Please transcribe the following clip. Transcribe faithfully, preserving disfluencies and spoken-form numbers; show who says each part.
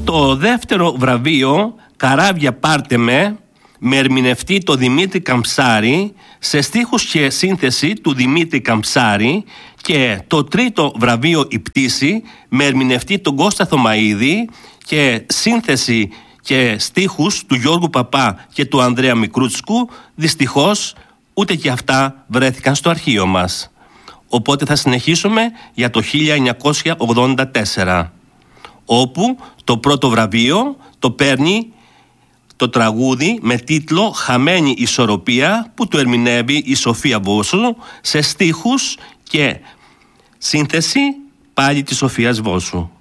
Speaker 1: Το δεύτερο βραβείο, «Καράβια πάρτε με», με ερμηνευτή το Δημήτρη Καμψάρη, σε στίχους και σύνθεση του Δημήτρη Καμψάρη, και το τρίτο βραβείο, «Η πτήση», με ερμηνευτή τον Κώστα Θωμαΐδη και σύνθεση και στίχους του Γιώργου Παπά και του Ανδρέα Μικρούτσκου, δυστυχώς ούτε και αυτά βρέθηκαν στο αρχείο μας. Οπότε θα συνεχίσουμε για το χίλια εννιακόσια ογδόντα τέσσερα, όπου το πρώτο βραβείο το παίρνει το τραγούδι με τίτλο «Χαμένη ισορροπία», που το ερμηνεύει η Σοφία Βόσου σε στίχους και σύνθεση πάλι της Σοφίας Βόσου.